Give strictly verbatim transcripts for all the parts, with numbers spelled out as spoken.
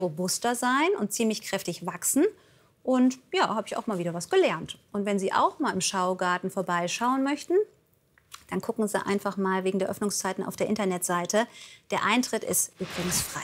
robuster sein und ziemlich kräftig wachsen. Und ja, habe ich auch mal wieder was gelernt. Und wenn Sie auch mal im Schaugarten vorbeischauen möchten, dann gucken Sie einfach mal wegen der Öffnungszeiten auf der Internetseite. Der Eintritt ist übrigens frei.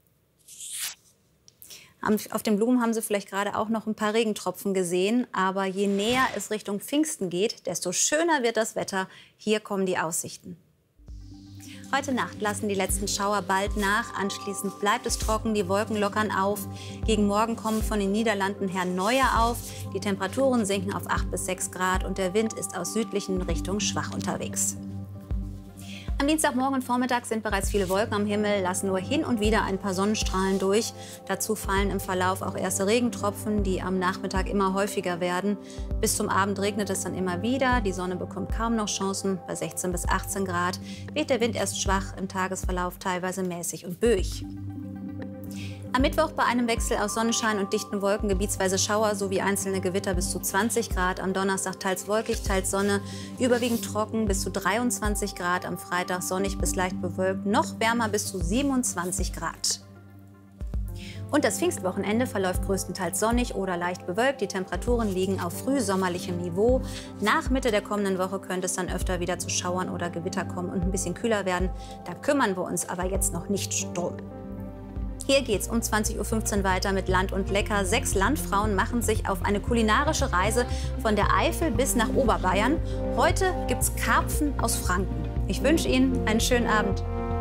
Auf den Blumen haben Sie vielleicht gerade auch noch ein paar Regentropfen gesehen. Aber je näher es Richtung Pfingsten geht, desto schöner wird das Wetter. Hier kommen die Aussichten. Heute Nacht lassen die letzten Schauer bald nach. Anschließend bleibt es trocken, die Wolken lockern auf. Gegen Morgen kommen von den Niederlanden her neue auf. Die Temperaturen sinken auf acht bis sechs Grad und der Wind ist aus südlichen Richtungen schwach unterwegs. Am Dienstagmorgen und Vormittag sind bereits viele Wolken am Himmel, lassen nur hin und wieder ein paar Sonnenstrahlen durch. Dazu fallen im Verlauf auch erste Regentropfen, die am Nachmittag immer häufiger werden. Bis zum Abend regnet es dann immer wieder. Die Sonne bekommt kaum noch Chancen. Bei sechzehn bis achtzehn Grad weht der Wind erst schwach, im Tagesverlauf teilweise mäßig und böig. Am Mittwoch bei einem Wechsel aus Sonnenschein und dichten Wolken gebietsweise Schauer sowie einzelne Gewitter bis zu zwanzig Grad. Am Donnerstag teils wolkig, teils Sonne, überwiegend trocken bis zu dreiundzwanzig Grad. Am Freitag sonnig bis leicht bewölkt, noch wärmer bis zu siebenundzwanzig Grad. Und das Pfingstwochenende verläuft größtenteils sonnig oder leicht bewölkt. Die Temperaturen liegen auf frühsommerlichem Niveau. Nach Mitte der kommenden Woche könnte es dann öfter wieder zu Schauern oder Gewitter kommen und ein bisschen kühler werden. Da kümmern wir uns aber jetzt noch nicht drum. Hier geht's um zwanzig Uhr fünfzehn weiter mit Land und Lecker. Sechs Landfrauen machen sich auf eine kulinarische Reise von der Eifel bis nach Oberbayern. Heute gibt's Karpfen aus Franken. Ich wünsche Ihnen einen schönen Abend.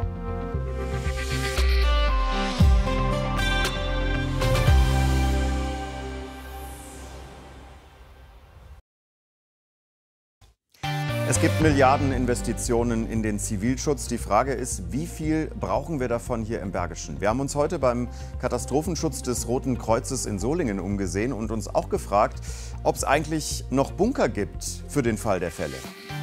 Es gibt Milliardeninvestitionen in den Zivilschutz. Die Frage ist, wie viel brauchen wir davon hier im Bergischen? Wir haben uns heute beim Katastrophenschutz des Roten Kreuzes in Solingen umgesehen und uns auch gefragt, ob es eigentlich noch Bunker gibt für den Fall der Fälle.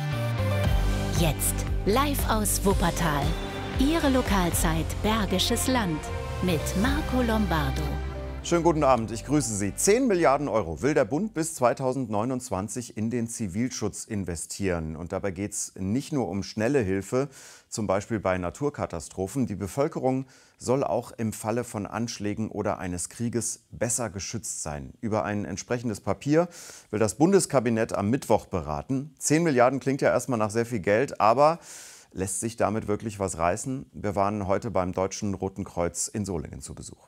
Jetzt live aus Wuppertal. Ihre Lokalzeit Bergisches Land mit Marco Lombardo. Schönen guten Abend, ich grüße Sie. zehn Milliarden Euro will der Bund bis zweitausendneunundzwanzig in den Zivilschutz investieren. Und dabei geht es nicht nur um schnelle Hilfe, zum Beispiel bei Naturkatastrophen. Die Bevölkerung soll auch im Falle von Anschlägen oder eines Krieges besser geschützt sein. Über ein entsprechendes Papier will das Bundeskabinett am Mittwoch beraten. zehn Milliarden klingt ja erstmal nach sehr viel Geld, aber lässt sich damit wirklich was reißen? Wir waren heute beim Deutschen Roten Kreuz in Solingen zu Besuch.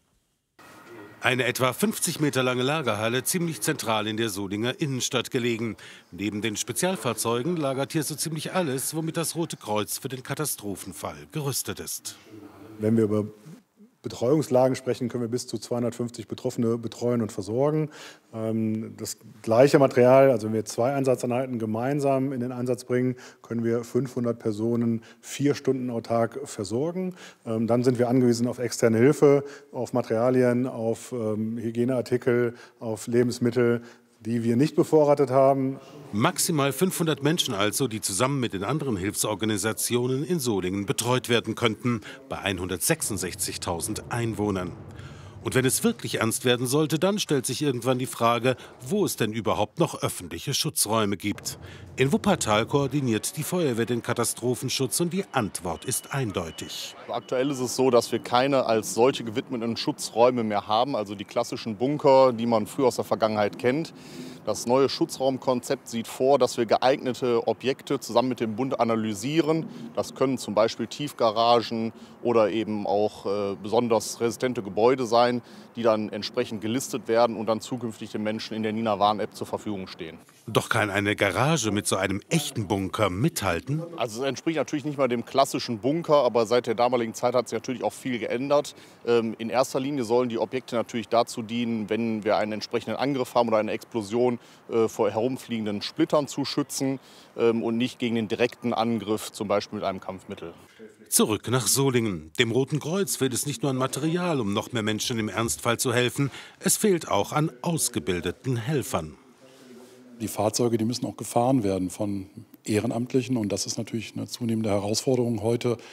Eine etwa fünfzig Meter lange Lagerhalle, ziemlich zentral in der Solinger Innenstadt gelegen. Neben den Spezialfahrzeugen lagert hier so ziemlich alles, womit das Rote Kreuz für den Katastrophenfall gerüstet ist. Wenn wir über Betreuungslagen sprechen, können wir bis zu zweihundertfünfzig Betroffene betreuen und versorgen. Das gleiche Material, also wenn wir zwei Einsatzeinheiten gemeinsam in den Einsatz bringen, können wir fünfhundert Personen vier Stunden autark versorgen. Dann sind wir angewiesen auf externe Hilfe, auf Materialien, auf Hygieneartikel, auf Lebensmittel, die wir nicht bevorratet haben. Maximal fünfhundert Menschen also, die zusammen mit den anderen Hilfsorganisationen in Solingen betreut werden könnten, bei hundertsechsundsechzigtausend Einwohnern. Und wenn es wirklich ernst werden sollte, dann stellt sich irgendwann die Frage, wo es denn überhaupt noch öffentliche Schutzräume gibt. In Wuppertal koordiniert die Feuerwehr den Katastrophenschutz und die Antwort ist eindeutig. Aktuell ist es so, dass wir keine als solche gewidmeten Schutzräume mehr haben, also die klassischen Bunker, die man früher aus der Vergangenheit kennt. Das neue Schutzraumkonzept sieht vor, dass wir geeignete Objekte zusammen mit dem Bund analysieren. Das können zum Beispiel Tiefgaragen oder eben auch äh, besonders resistente Gebäude sein, die dann entsprechend gelistet werden und dann zukünftig den Menschen in der Nina Warn-App zur Verfügung stehen. Doch kann eine Garage mit so einem echten Bunker mithalten? Also es entspricht natürlich nicht mal dem klassischen Bunker, aber seit der damaligen Zeit hat sich natürlich auch viel geändert. Ähm, in erster Linie sollen die Objekte natürlich dazu dienen, wenn wir einen entsprechenden Angriff haben oder eine Explosion, äh, vor herumfliegenden Splittern zu schützen ähm, und nicht gegen den direkten Angriff, zum Beispiel mit einem Kampfmittel. Zurück nach Solingen. Dem Roten Kreuz fehlt es nicht nur an Material, um noch mehr Menschen im Ernstfall zu helfen. Es fehlt auch an ausgebildeten Helfern. Die Fahrzeuge, die müssen auch gefahren werden von Ehrenamtlichen. Und das ist natürlich eine zunehmende Herausforderung heute,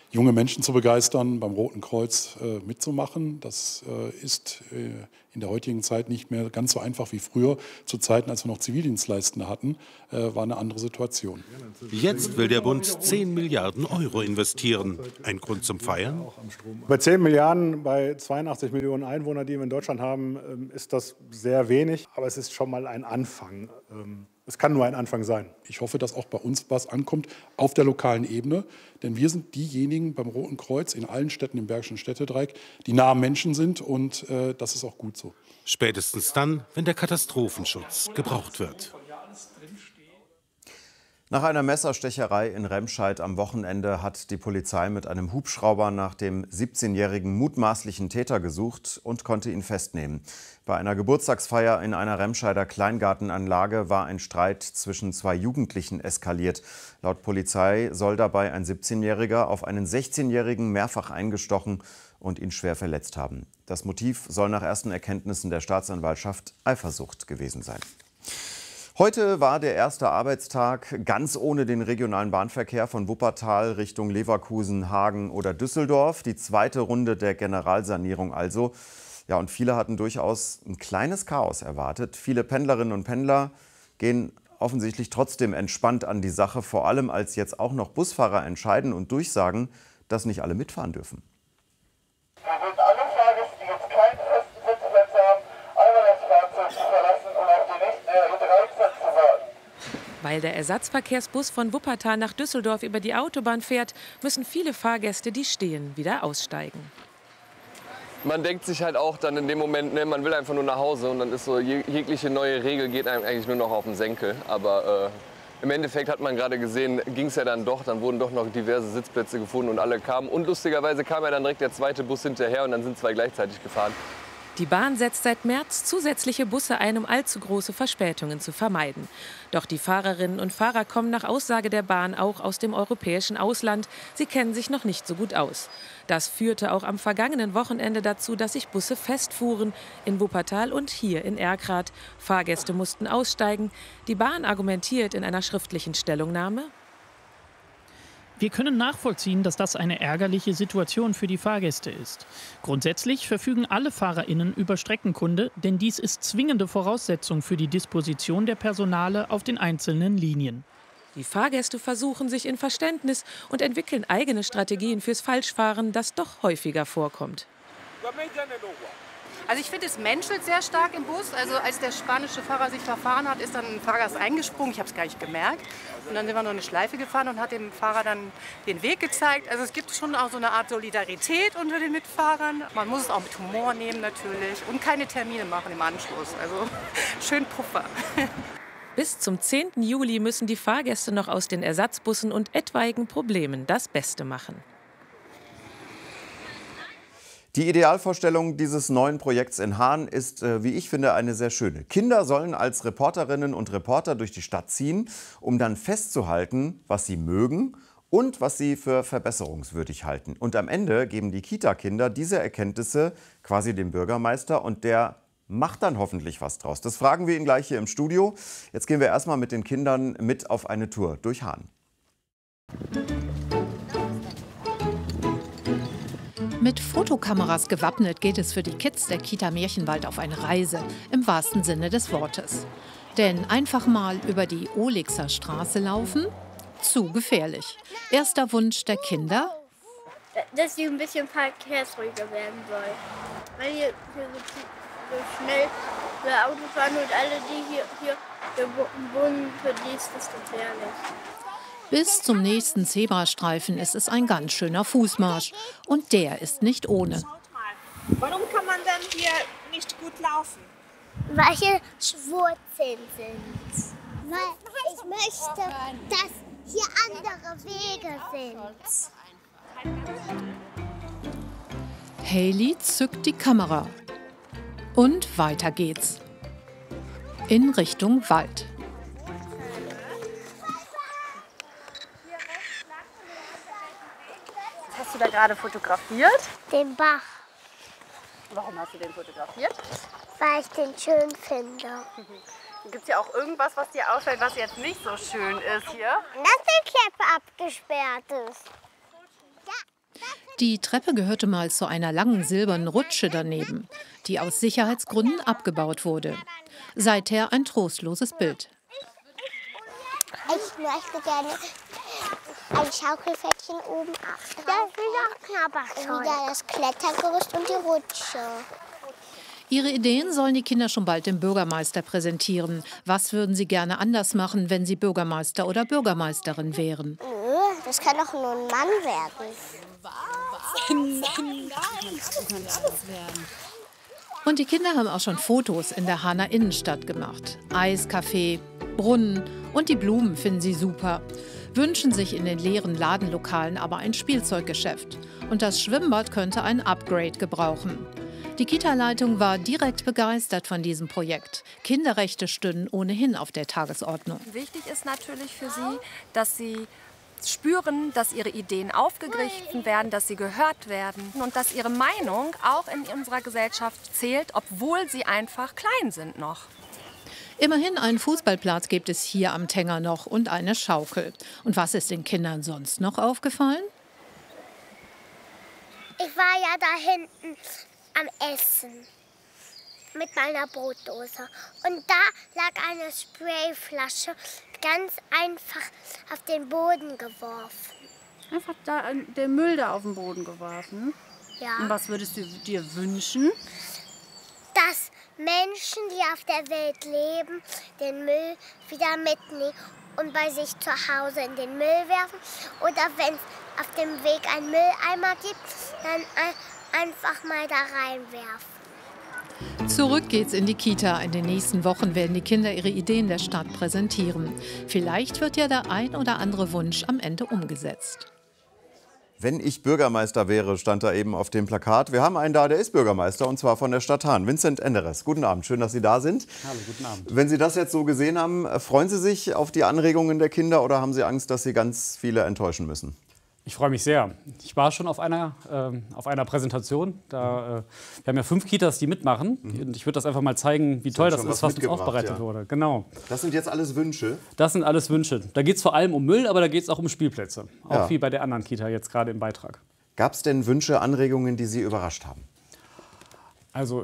junge Menschen zu begeistern, beim Roten Kreuz äh, mitzumachen. Das äh, ist äh, in der heutigen Zeit nicht mehr ganz so einfach wie früher. Zu Zeiten, als wir noch Zivildienstleistende hatten, äh, war eine andere Situation. Jetzt will der Bund zehn Milliarden Euro investieren. Ein Grund zum Feiern? Bei zehn Milliarden, bei zweiundachtzig Millionen Einwohnern, die wir in Deutschland haben, ist das sehr wenig. Aber es ist schon mal ein Anfang. Es kann nur ein Anfang sein. Ich hoffe, dass auch bei uns was ankommt auf der lokalen Ebene. Denn wir sind diejenigen beim Roten Kreuz in allen Städten im Bergischen Städtedreieck, die nah am Menschen sind. Und äh, das ist auch gut so. Spätestens dann, wenn der Katastrophenschutz gebraucht wird. Nach einer Messerstecherei in Remscheid am Wochenende hat die Polizei mit einem Hubschrauber nach dem siebzehnjährigen mutmaßlichen Täter gesucht und konnte ihn festnehmen. Bei einer Geburtstagsfeier in einer Remscheider Kleingartenanlage war ein Streit zwischen zwei Jugendlichen eskaliert. Laut Polizei soll dabei ein siebzehnjähriger auf einen sechzehnjährigen mehrfach eingestochen und ihn schwer verletzt haben. Das Motiv soll nach ersten Erkenntnissen der Staatsanwaltschaft Eifersucht gewesen sein. Heute war der erste Arbeitstag ganz ohne den regionalen Bahnverkehr von Wuppertal Richtung Leverkusen, Hagen oder Düsseldorf. Die zweite Runde der Generalsanierung also. Ja, und viele hatten durchaus ein kleines Chaos erwartet. Viele Pendlerinnen und Pendler gehen offensichtlich trotzdem entspannt an die Sache, vor allem als jetzt auch noch Busfahrer entscheiden und durchsagen, dass nicht alle mitfahren dürfen. Wir bitten alle Fahrgäste, die jetzt keinen festen Sitzplatz haben, einmal das Fahrzeug zu verlassen und auf die nächste R E dreizehn zu warten. Weil der Ersatzverkehrsbus von Wuppertal nach Düsseldorf über die Autobahn fährt, müssen viele Fahrgäste, die stehen, wieder aussteigen. Man denkt sich halt auch dann in dem Moment, ne, man will einfach nur nach Hause und dann ist so, jegliche neue Regel geht einem eigentlich nur noch auf den Senkel. Aber äh, im Endeffekt hat man gerade gesehen, ging es ja dann doch, dann wurden doch noch diverse Sitzplätze gefunden und alle kamen. Und lustigerweise kam ja dann direkt der zweite Bus hinterher und dann sind zwei gleichzeitig gefahren. Die Bahn setzt seit März zusätzliche Busse ein, um allzu große Verspätungen zu vermeiden. Doch die Fahrerinnen und Fahrer kommen nach Aussage der Bahn auch aus dem europäischen Ausland. Sie kennen sich noch nicht so gut aus. Das führte auch am vergangenen Wochenende dazu, dass sich Busse festfuhren in Wuppertal und hier in Erkrath. Fahrgäste mussten aussteigen. Die Bahn argumentiert in einer schriftlichen Stellungnahme: Wir können nachvollziehen, dass das eine ärgerliche Situation für die Fahrgäste ist. Grundsätzlich verfügen alle FahrerInnen über Streckenkunde, denn dies ist zwingende Voraussetzung für die Disposition der Personale auf den einzelnen Linien. Die Fahrgäste versuchen sich in Verständnis und entwickeln eigene Strategien fürs Falschfahren, das doch häufiger vorkommt. Also ich finde, es menschelt sehr stark im Bus. Also als der spanische Fahrer sich verfahren hat, ist dann ein Fahrgast eingesprungen. Ich habe es gar nicht gemerkt. Und dann sind wir noch eine Schleife gefahren und hat dem Fahrer dann den Weg gezeigt. Also es gibt schon auch so eine Art Solidarität unter den Mitfahrern. Man muss es auch mit Humor nehmen natürlich und keine Termine machen im Anschluss. Also schön Puffer. Bis zum zehnten Juli müssen die Fahrgäste noch aus den Ersatzbussen und etwaigen Problemen das Beste machen. Die Idealvorstellung dieses neuen Projekts in Haan ist, äh, wie ich finde, eine sehr schöne. Kinder sollen als Reporterinnen und Reporter durch die Stadt ziehen, um dann festzuhalten, was sie mögen und was sie für verbesserungswürdig halten. Und am Ende geben die Kita-Kinder diese Erkenntnisse quasi dem Bürgermeister und der macht dann hoffentlich was draus. Das fragen wir ihn gleich hier im Studio. Jetzt gehen wir erstmal mit den Kindern mit auf eine Tour durch Haan. Mit Fotokameras gewappnet geht es für die Kids der Kita Märchenwald auf eine Reise, im wahrsten Sinne des Wortes. Denn einfach mal über die Olixer Straße laufen? Zu gefährlich. Erster Wunsch der Kinder? Dass sie ein bisschen verkehrsruhiger werden soll. Weil hier, hier so, so schnell der Auto fahren und alle, die hier, hier, hier wohnen, für die ist das gefährlich. Bis zum nächsten Zebrastreifen ist es ein ganz schöner Fußmarsch. Und der ist nicht ohne. Warum kann man dann hier nicht gut laufen? Weil hier Wurzeln sind. Weil ich möchte, dass hier andere Wege sind. Hailey zückt die Kamera. Und weiter geht's. In Richtung Wald. Hast du da gerade fotografiert? Den Bach. Warum hast du den fotografiert? Weil ich den schön finde. Gibt es ja auch irgendwas, was dir auffällt, was jetzt nicht so schön ist hier? Dass die Kippe abgesperrt ist. Die Treppe gehörte mal zu einer langen silbernen Rutsche daneben, die aus Sicherheitsgründen abgebaut wurde. Seither ein trostloses Bild. Ich möchte gerne ein Schaukelpferdchen oben drauf. Das will auch Knabberzeug. Wieder das Klettergerüst und die Rutsche. Ihre Ideen sollen die Kinder schon bald dem Bürgermeister präsentieren. Was würden Sie gerne anders machen, wenn Sie Bürgermeister oder Bürgermeisterin wären? Nö, das kann doch nur ein Mann werden. Und die Kinder haben auch schon Fotos in der Hahner Innenstadt gemacht. Eiscafé, Brunnen und die Blumen finden sie super. Wünschen sich in den leeren Ladenlokalen aber ein Spielzeuggeschäft. Und das Schwimmbad könnte ein Upgrade gebrauchen. Die Kita-Leitung war direkt begeistert von diesem Projekt. Kinderrechte stünden ohnehin auf der Tagesordnung. Wichtig ist natürlich für sie, dass sie spüren, dass ihre Ideen aufgegriffen werden, dass sie gehört werden und dass ihre Meinung auch in unserer Gesellschaft zählt, obwohl sie einfach klein sind noch. Immerhin einen Fußballplatz gibt es hier am Tenger noch und eine Schaukel. Und was ist den Kindern sonst noch aufgefallen? Ich war ja da hinten am Essen mit meiner Brotdose. Und da lag eine Sprayflasche ganz einfach auf den Boden geworfen. Einfach da den Müll da auf den Boden geworfen? Ja. Und was würdest du dir wünschen? Dass Menschen, die auf der Welt leben, den Müll wieder mitnehmen und bei sich zu Hause in den Müll werfen. Oder wenn es auf dem Weg einen Mülleimer gibt, dann einfach mal da reinwerfen. Zurück geht's in die Kita. In den nächsten Wochen werden die Kinder ihre Ideen der Stadt präsentieren. Vielleicht wird ja der ein oder andere Wunsch am Ende umgesetzt. Wenn ich Bürgermeister wäre, stand da eben auf dem Plakat. Wir haben einen da, der ist Bürgermeister, und zwar von der Stadt Hahn. Vincent Enderes. Guten Abend, schön, dass Sie da sind. Hallo, guten Abend. Wenn Sie das jetzt so gesehen haben, freuen Sie sich auf die Anregungen der Kinder oder haben Sie Angst, dass Sie ganz viele enttäuschen müssen? Ich freue mich sehr. Ich war schon auf einer, äh, auf einer Präsentation. Da, äh, wir haben ja fünf Kitas, die mitmachen. Mhm. Und ich würde das einfach mal zeigen, wie toll das ist, was uns aufbereitet ja. wurde. Genau. Das sind jetzt alles Wünsche? Das sind alles Wünsche. Da geht es vor allem um Müll, aber da geht es auch um Spielplätze. Auch ja. wie bei der anderen Kita jetzt gerade im Beitrag. Gab es denn Wünsche, Anregungen, die Sie überrascht haben? Also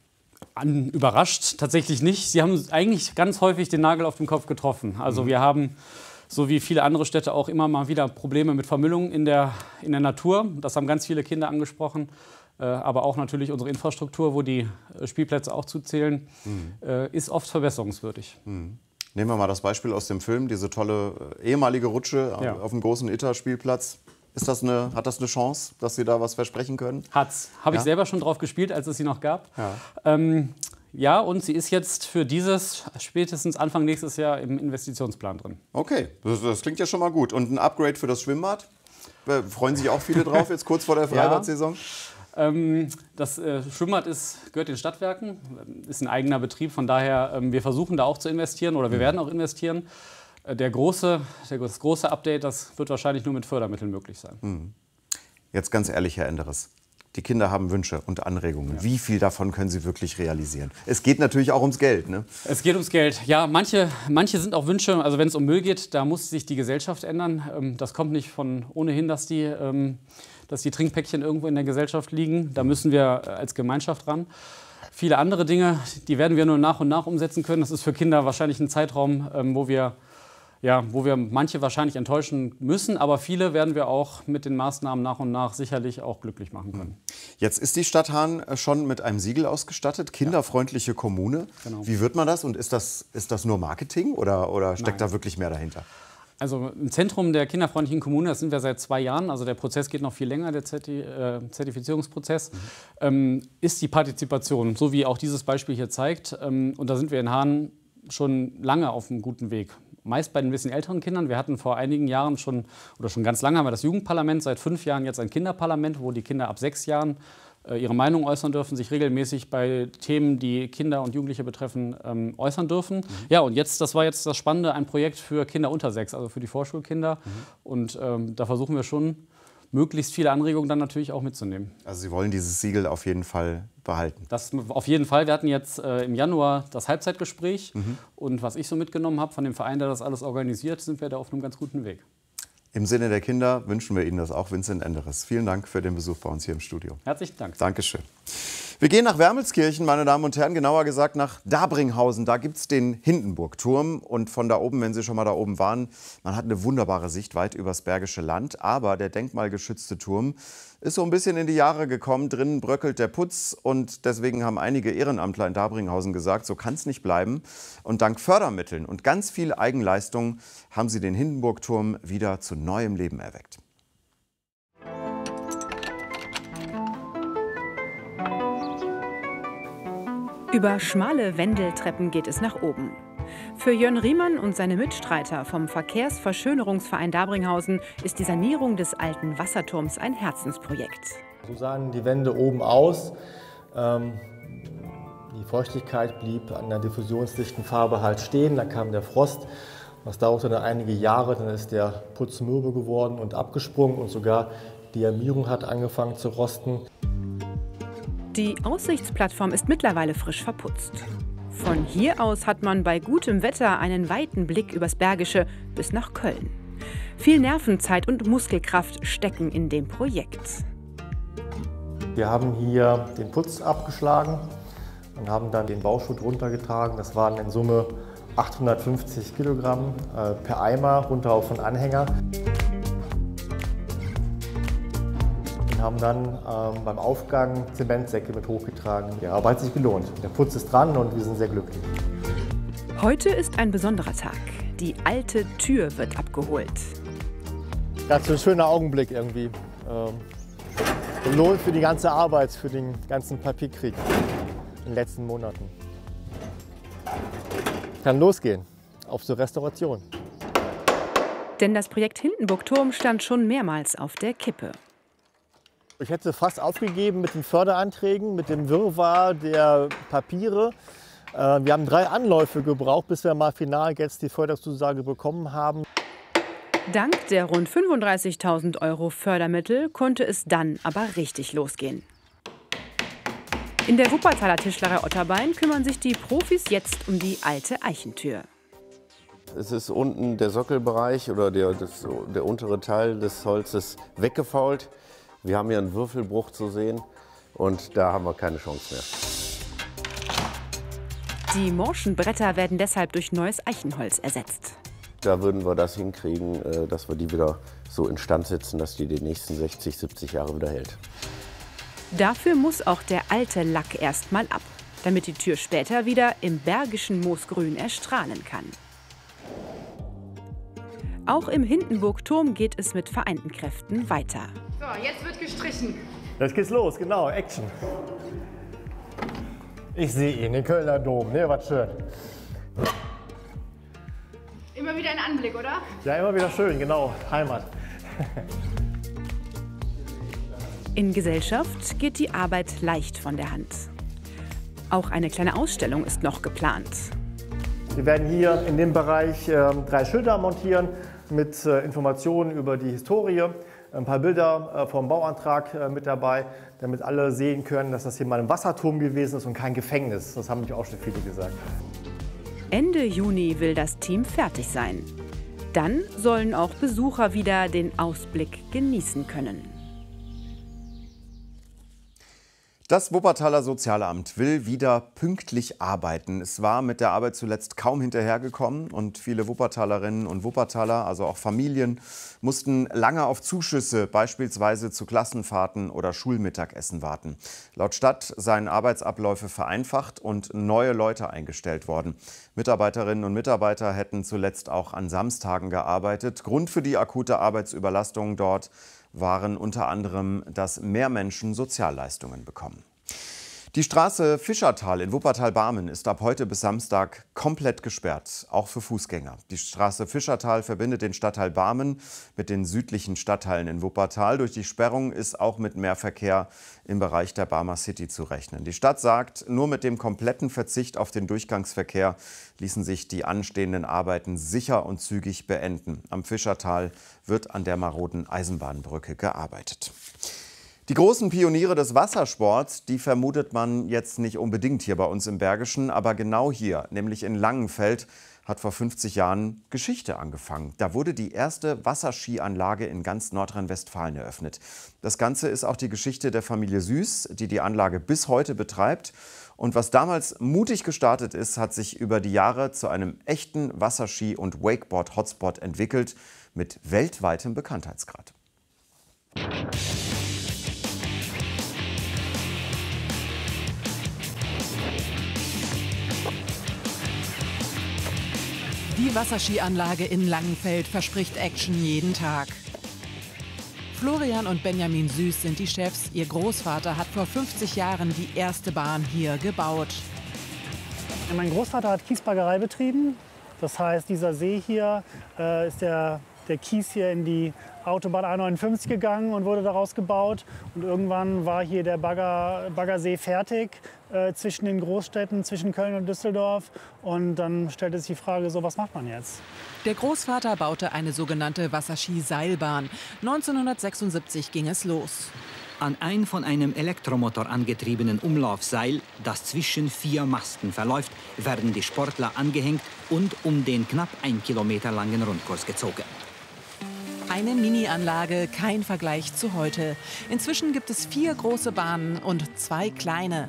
an, überrascht tatsächlich nicht. Sie haben eigentlich ganz häufig den Nagel auf den Kopf getroffen. Also mhm. wir haben, so wie viele andere Städte, auch immer mal wieder Probleme mit Vermüllung in der, in der Natur. Das haben ganz viele Kinder angesprochen. Äh, aber auch natürlich unsere Infrastruktur, wo die äh, Spielplätze auch zuzählen, mhm. äh, ist oft verbesserungswürdig. Mhm. Nehmen wir mal das Beispiel aus dem Film, diese tolle äh, ehemalige Rutsche ja. auf dem großen Itter-Spielplatz. Ist das eine, hat das eine Chance, dass Sie da was versprechen können? Hat's. Habe ja? ich selber schon drauf gespielt, als es sie noch gab. Ja. Ähm, Ja, und sie ist jetzt für dieses spätestens Anfang nächstes Jahr im Investitionsplan drin. Okay, das, das klingt ja schon mal gut. Und ein Upgrade für das Schwimmbad? Freuen sich auch viele drauf, jetzt kurz vor der Freibad-Saison? Ja, ähm, das äh, Schwimmbad ist, gehört den Stadtwerken, ist ein eigener Betrieb. Von daher, ähm, wir versuchen da auch zu investieren oder wir werden auch investieren. Äh, der große, der, das große Update, das wird wahrscheinlich nur mit Fördermitteln möglich sein. Mhm. Jetzt ganz ehrlich, Herr Enderes. Die Kinder haben Wünsche und Anregungen. Ja. Wie viel davon können sie wirklich realisieren? Es geht natürlich auch ums Geld, ne? Es geht ums Geld. Ja, manche, manche sind auch Wünsche. Also wenn es um Müll geht, da muss sich die Gesellschaft ändern. Das kommt nicht von ohnehin, dass die, dass die Trinkpäckchen irgendwo in der Gesellschaft liegen. Da müssen wir als Gemeinschaft ran. Viele andere Dinge, die werden wir nur nach und nach umsetzen können. Das ist für Kinder wahrscheinlich ein Zeitraum, wo wir Ja, wo wir manche wahrscheinlich enttäuschen müssen, aber viele werden wir auch mit den Maßnahmen nach und nach sicherlich auch glücklich machen können. Jetzt ist die Stadt Hahn schon mit einem Siegel ausgestattet, kinderfreundliche Kommune. Genau. Wie wird man das und ist das, ist das nur Marketing oder, oder steckt Nein. da wirklich mehr dahinter? Also im Zentrum der kinderfreundlichen Kommune, das sind wir seit zwei Jahren, also der Prozess geht noch viel länger, der Zerti äh, Zertifizierungsprozess, mhm. ähm, ist die Partizipation, so wie auch dieses Beispiel hier zeigt. Ähm, und da sind wir in Hahn schon lange auf einem guten Weg. Meist bei den bisschen älteren Kindern. Wir hatten vor einigen Jahren schon, oder schon ganz lange haben wir das Jugendparlament, seit fünf Jahren jetzt ein Kinderparlament, wo die Kinder ab sechs Jahren äh, ihre Meinung äußern dürfen, sich regelmäßig bei Themen, die Kinder und Jugendliche betreffen, ähm, äußern dürfen. Mhm. Ja, und jetzt, das war jetzt das Spannende, ein Projekt für Kinder unter sechs, also für die Vorschulkinder. Mhm. Und ähm, da versuchen wir schon, möglichst viele Anregungen dann natürlich auch mitzunehmen. Also Sie wollen dieses Siegel auf jeden Fall behalten? Das auf jeden Fall. Wir hatten jetzt äh, im Januar das Halbzeitgespräch. Mhm. Und was ich so mitgenommen habe von dem Verein, der das alles organisiert, sind wir da auf einem ganz guten Weg. Im Sinne der Kinder wünschen wir Ihnen das auch, Vincent Enderes. Vielen Dank für den Besuch bei uns hier im Studio. Herzlichen Dank. Dankeschön. Wir gehen nach Wermelskirchen, meine Damen und Herren, genauer gesagt nach Dabringhausen. Da gibt es den Hindenburgturm. Und von da oben, wenn Sie schon mal da oben waren, man hat eine wunderbare Sicht weit übers Bergische Land. Aber der denkmalgeschützte Turm ist so ein bisschen in die Jahre gekommen. Drinnen bröckelt der Putz. Und deswegen haben einige Ehrenamtler in Dabringhausen gesagt, so kann es nicht bleiben. Und dank Fördermitteln und ganz viel Eigenleistung haben sie den Hindenburgturm wieder zu neuem Leben erweckt. Über schmale Wendeltreppen geht es nach oben. Für Jörn Riemann und seine Mitstreiter vom Verkehrsverschönerungsverein Dabringhausen ist die Sanierung des alten Wasserturms ein Herzensprojekt. So sahen die Wände oben aus. Ähm, die Feuchtigkeit blieb an der diffusionsdichten Farbe halt stehen. Dann kam der Frost. Das dauerte dann einige Jahre. Dann ist der Putz mürbe geworden und abgesprungen und sogar die Armierung hat angefangen zu rosten. Die Aussichtsplattform ist mittlerweile frisch verputzt. Von hier aus hat man bei gutem Wetter einen weiten Blick übers Bergische bis nach Köln. Viel Nervenzeit und Muskelkraft stecken in dem Projekt. Wir haben hier den Putz abgeschlagen und haben dann den Bauschutt runtergetragen. Das waren in Summe achthundertfünfzig Kilogramm äh, per Eimer runter auf den Anhänger. Wir haben dann ähm, beim Aufgang Zementsäcke mit hochgetragen. Ja, aber hat sich gelohnt. Der Putz ist dran und wir sind sehr glücklich. Heute ist ein besonderer Tag. Die alte Tür wird abgeholt. Das ist ein schöner Augenblick irgendwie. Ähm, Lohn für die ganze Arbeit, für den ganzen Papierkrieg in den letzten Monaten. Kann losgehen auf zur Restauration. Denn das Projekt Hindenburgturm stand schon mehrmals auf der Kippe. Ich hätte fast aufgegeben mit den Förderanträgen, mit dem Wirrwarr der Papiere. Wir haben drei Anläufe gebraucht, bis wir mal final jetzt die Förderzusage bekommen haben. Dank der rund fünfunddreißigtausend Euro Fördermittel konnte es dann aber richtig losgehen. In der Wuppertaler Tischlerei Otterbein kümmern sich die Profis jetzt um die alte Eichentür. Es ist unten der Sockelbereich oder der, das, der untere Teil des Holzes weggefault. Wir haben hier einen Würfelbruch zu sehen und da haben wir keine Chance mehr. Die morschen Bretter werden deshalb durch neues Eichenholz ersetzt. Da würden wir das hinkriegen, dass wir die wieder so instand setzen, dass die die nächsten sechzig, siebzig Jahre wieder hält. Dafür muss auch der alte Lack erst mal ab, damit die Tür später wieder im bergischen Moosgrün erstrahlen kann. Auch im Hindenburgturm geht es mit vereinten Kräften weiter. So, jetzt wird gestrichen. Jetzt geht's los, genau, Action. Ich sehe ihn, den Kölner Dom, ne, was schön. Immer wieder ein Anblick, oder? Ja, immer wieder schön, genau, Heimat. In Gesellschaft geht die Arbeit leicht von der Hand. Auch eine kleine Ausstellung ist noch geplant. Wir werden hier in dem Bereich äh, drei Schilder montieren mit äh, Informationen über die Historie, ein paar Bilder äh, vom Bauantrag äh, mit dabei, damit alle sehen können, dass das hier mal ein Wasserturm gewesen ist und kein Gefängnis. Das haben mich auch schon viele gesagt. Ende Juni will das Team fertig sein. Dann sollen auch Besucher wieder den Ausblick genießen können. Das Wuppertaler Sozialamt will wieder pünktlich arbeiten. Es war mit der Arbeit zuletzt kaum hinterhergekommen und viele Wuppertalerinnen und Wuppertaler, also auch Familien, mussten lange auf Zuschüsse, beispielsweise zu Klassenfahrten oder Schulmittagessen warten. Laut Stadt seien Arbeitsabläufe vereinfacht und neue Leute eingestellt worden. Mitarbeiterinnen und Mitarbeiter hätten zuletzt auch an Samstagen gearbeitet. Grund für die akute Arbeitsüberlastung dort waren unter anderem, dass mehr Menschen Sozialleistungen bekommen. Die Straße Fischertal in Wuppertal-Barmen ist ab heute bis Samstag komplett gesperrt, auch für Fußgänger. Die Straße Fischertal verbindet den Stadtteil Barmen mit den südlichen Stadtteilen in Wuppertal. Durch die Sperrung ist auch mit mehr Verkehr im Bereich der Barmer City zu rechnen. Die Stadt sagt, nur mit dem kompletten Verzicht auf den Durchgangsverkehr ließen sich die anstehenden Arbeiten sicher und zügig beenden. Am Fischertal wird an der maroden Eisenbahnbrücke gearbeitet. Die großen Pioniere des Wassersports, die vermutet man jetzt nicht unbedingt hier bei uns im Bergischen, aber genau hier, nämlich in Langenfeld, hat vor fünfzig Jahren Geschichte angefangen. Da wurde die erste Wasserskianlage in ganz Nordrhein-Westfalen eröffnet. Das Ganze ist auch die Geschichte der Familie Süß, die die Anlage bis heute betreibt. Und was damals mutig gestartet ist, hat sich über die Jahre zu einem echten Wasserski- und Wakeboard-Hotspot entwickelt, mit weltweitem Bekanntheitsgrad. Die Wasserskianlage in Langenfeld verspricht Action jeden Tag. Florian und Benjamin Süß sind die Chefs. Ihr Großvater hat vor fünfzig Jahren die erste Bahn hier gebaut. Mein Großvater hat Kiesbaggerei betrieben. Das heißt, dieser See hier äh, ist der, der Kies hier in die Autobahn A neunundfünfzig gegangen und wurde daraus gebaut. Und irgendwann war hier der Bagger, Baggersee fertig äh, zwischen den Großstädten, zwischen Köln und Düsseldorf. Und dann stellte sich die Frage, so, was macht man jetzt? Der Großvater baute eine sogenannte Wasserski-Seilbahn. neunzehnhundertsechsundsiebzig ging es los. An ein von einem Elektromotor angetriebenen Umlaufseil, das zwischen vier Masten verläuft, werden die Sportler angehängt und um den knapp ein Kilometer langen Rundkurs gezogen. Eine Mini-Anlage, kein Vergleich zu heute. Inzwischen gibt es vier große Bahnen und zwei kleine.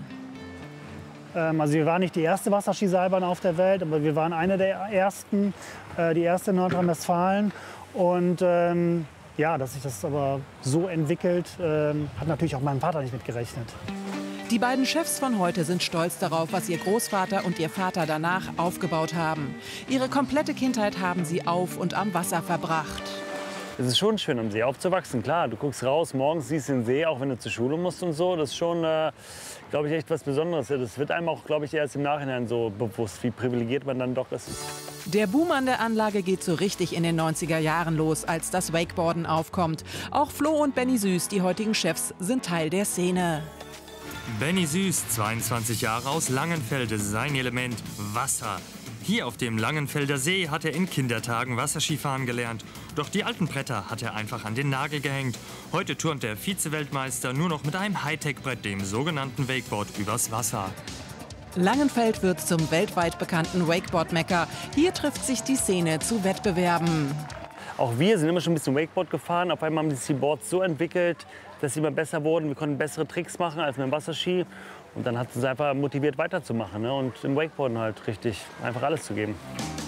Ähm, also wir waren nicht die erste Wasserskiseilbahn auf der Welt, aber wir waren eine der ersten, äh, die erste in Nordrhein-Westfalen. Und ähm, ja, dass sich das aber so entwickelt, ähm, hat natürlich auch mein Vater nicht mitgerechnet. Die beiden Chefs von heute sind stolz darauf, was ihr Großvater und ihr Vater danach aufgebaut haben. Ihre komplette Kindheit haben sie auf und am Wasser verbracht. Es ist schon schön, am See aufzuwachsen. Klar, du guckst raus, morgens siehst den See, auch wenn du zur Schule musst und so. Das ist schon, äh, glaube ich, echt was Besonderes. Das wird einem auch, glaube ich, erst im Nachhinein so bewusst, wie privilegiert man dann doch ist. Der Boom an der Anlage geht so richtig in den neunziger Jahren los, als das Wakeboarden aufkommt. Auch Flo und Benny Süß, die heutigen Chefs, sind Teil der Szene. Benny Süß, zweiundzwanzig Jahre, aus Langenfeld, sein Element Wasser. Hier auf dem Langenfelder See hat er in Kindertagen Wasserskifahren gelernt. Doch die alten Bretter hat er einfach an den Nagel gehängt. Heute turnt der Vize-Weltmeister nur noch mit einem Hightech-Brett, dem sogenannten Wakeboard, übers Wasser. Langenfeld wird zum weltweit bekannten Wakeboard-Mekka. Hier trifft sich die Szene zu Wettbewerben. Auch wir sind immer schon ein bisschen Wakeboard gefahren. Auf einmal haben sich die Boards so entwickelt, dass sie immer besser wurden. Wir konnten bessere Tricks machen als mit dem Wasserski. Und dann hat es uns einfach motiviert, weiterzumachen, ne? Und im Wakeboarden halt richtig einfach alles zu geben.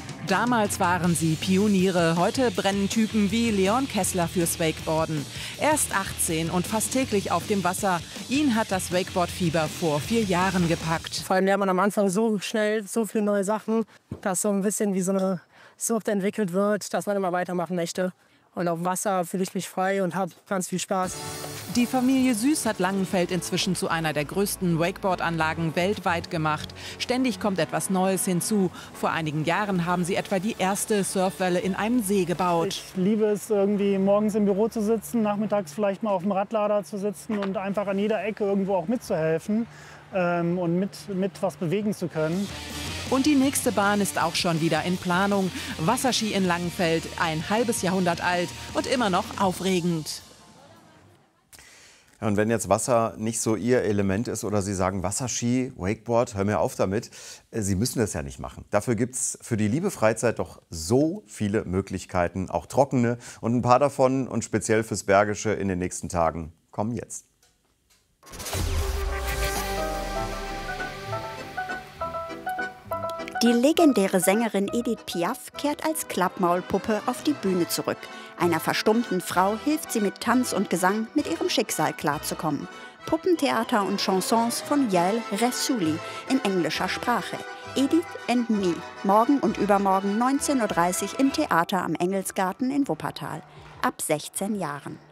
Damals waren sie Pioniere. Heute brennen Typen wie Leon Kessler fürs Wakeboarden. Er ist achtzehn und fast täglich auf dem Wasser. Ihn hat das Wakeboard-Fieber vor vier Jahren gepackt. Vor allem lernt man am Anfang so schnell so viele neue Sachen, dass so ein bisschen wie so eine Sucht entwickelt wird, dass man immer weitermachen möchte. Und auf dem Wasser fühle ich mich frei und habe ganz viel Spaß. Die Familie Süß hat Langenfeld inzwischen zu einer der größten Wakeboard-Anlagen weltweit gemacht. Ständig kommt etwas Neues hinzu. Vor einigen Jahren haben sie etwa die erste Surfwelle in einem See gebaut. Ich liebe es, irgendwie morgens im Büro zu sitzen, nachmittags vielleicht mal auf dem Radlader zu sitzen und einfach an jeder Ecke irgendwo auch mitzuhelfen ähm, und mit, mit was bewegen zu können. Und die nächste Bahn ist auch schon wieder in Planung. Wasserski in Langenfeld, ein halbes Jahrhundert alt und immer noch aufregend. Ja, und wenn jetzt Wasser nicht so Ihr Element ist oder Sie sagen Wasserski, Wakeboard, hör mir auf damit, Sie müssen das ja nicht machen. Dafür gibt es für die liebe Freizeit doch so viele Möglichkeiten, auch trockene. Und ein paar davon und speziell fürs Bergische in den nächsten Tagen kommen jetzt. Die legendäre Sängerin Edith Piaf kehrt als Klappmaulpuppe auf die Bühne zurück. Einer verstummten Frau hilft sie mit Tanz und Gesang, mit ihrem Schicksal klarzukommen. Puppentheater und Chansons von Yael Ressouli in englischer Sprache. Edith and Me, morgen und übermorgen neunzehn Uhr dreißig im Theater am Engelsgarten in Wuppertal. Ab sechzehn Jahren.